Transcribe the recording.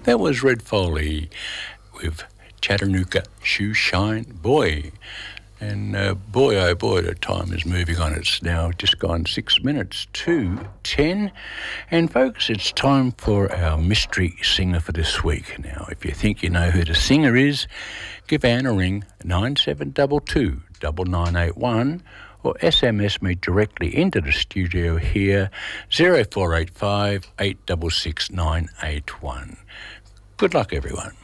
That was Red Foley with Chattanooga Shoe Shine Boy. And boy, oh boy, the time is moving on. It's now just gone 6 minutes to 10. And folks, it's time for our mystery singer for this week. Now, if you think you know who the singer is, give Anne a ring, 9722 9981, or SMS me directly into the studio here, 0485 866 981. Good luck, everyone.